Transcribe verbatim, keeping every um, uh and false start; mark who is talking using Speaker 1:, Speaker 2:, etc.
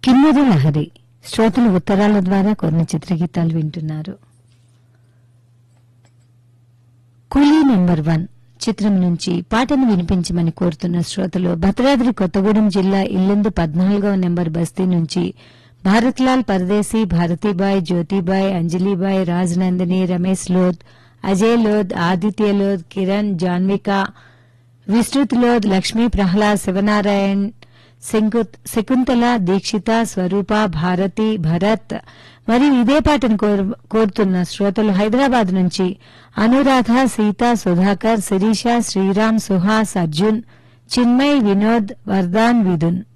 Speaker 1: కిన్నెర లహరి శ్రోతలు ఉత్తరాల ద్వారా కొన్ని చిత్రగీతాలు వింటున్నారు. కూలీ నెంబర్ వన్ చిత్రం నుంచి పాటను వినిపించమని కోరుతున్న శ్రోతలు భద్రాద్రి కొత్తగూడెం జిల్లా ఇల్లెందు పద్నాలుగవ నెంబర్ బస్తీ నుంచి భారత్లాల్ పరదేశీ, భారతీబాయ్, జ్యోతిబాయ్, అంజలిబాయ్, రాజనందిని, రమేష్ లోద్, అజయ్ లోద్, ఆదిత్య లోద్, కిరణ్, జాన్విక, విస్తృత్ లోద్, లక్ష్మీ ప్రహ్లాద్, శివనారాయణ్, శకుంతల, దీక్షిత, స్వరూప, భారతి, భరత్ మరియు ఇదే పాటను కోరుతున్న శ్రోతలు హైదరాబాద్ నుంచి అనురాధ, సీత, సుధాకర్, శిరీష, శ్రీరామ్, సుహాస్, అర్జున్, చిన్మయ్, వినోద్, వర్దాన్, విదున్.